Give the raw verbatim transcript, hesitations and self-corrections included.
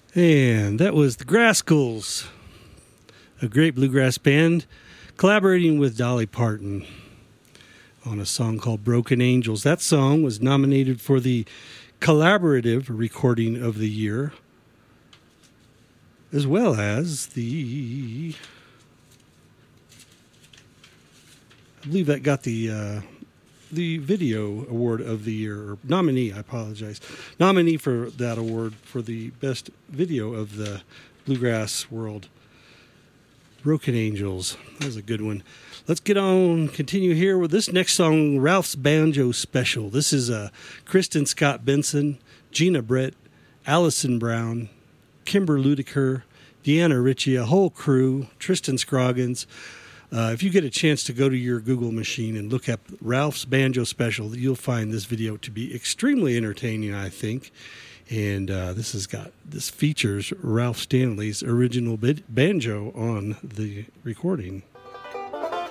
And that was the Grascals, a great bluegrass band, collaborating with Dolly Parton on a song called Broken Angels. That song was nominated for the Collaborative Recording of the Year, as well as the, I believe that got the uh, the Video Award of the Year, or nominee, I apologize, nominee for that award for the best video of the bluegrass world. Broken Angels, that was a good one. Let's get on, continue here with this next song, Ralph's Banjo Special. This is uh, Kristen Scott Benson, Gina Brett, Allison Brown, Kimber Ludiker, Deanna Ritchie, a whole crew, Tristan Scroggins. Uh, if you get a chance to go to your Google machine and look up Ralph's Banjo Special, you'll find this video to be extremely entertaining, I think. And uh, this has got this features Ralph Stanley's original banjo on the recording.